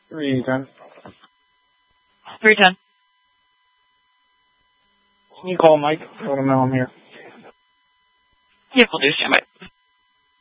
310. 310. Can you call Mike? Let him know I'm here. Yeah, we'll do. Stand by.